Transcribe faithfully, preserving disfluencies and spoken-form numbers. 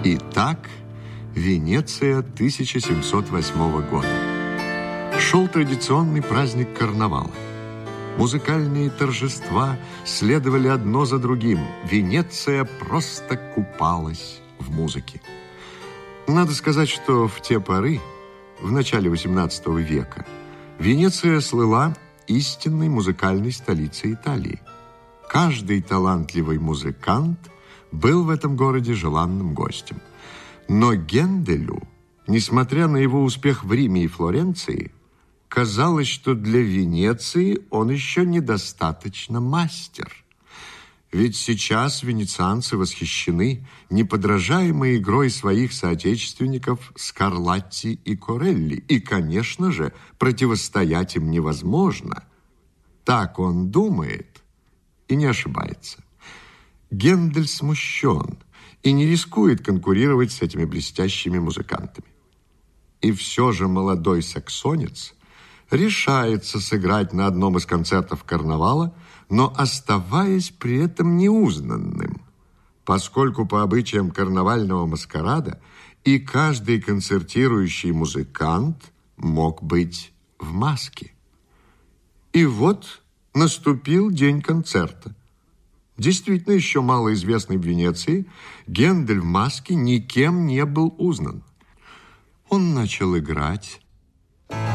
Итак, Венеция тысяча семьсот восьмого года. Шел традиционный праздник карнавала. Музыкальные торжества следовали одно за другим. Венеция просто купалась в музыке. Надо сказать, что в те поры, в начале восемнадцатого века, Венеция слыла истинной музыкальной столицей Италии. Каждый талантливый музыкант был в этом городе желанным гостем. Но Генделю, несмотря на его успех в Риме и Флоренции, казалось, что для Венеции он еще недостаточно мастер. Ведь сейчас венецианцы восхищены неподражаемой игрой своих соотечественников Скарлатти и Корелли. И, конечно же, противостоять им невозможно. Так он думает и не ошибается. Гендель смущен и не рискует конкурировать с этими блестящими музыкантами. И все же молодой саксонец решается сыграть на одном из концертов карнавала, но оставаясь при этом неузнанным, поскольку по обычаям карнавального маскарада и каждый концертирующий музыкант мог быть в маске. И вот наступил день концерта. Действительно, еще малоизвестный в Венеции, Гендель в маске никем не был узнан. Он начал играть.